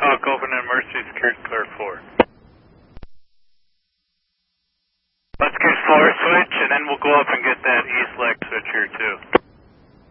Blackhawk, open and emergency security clear 4. Let's get floor switch and then we'll go up and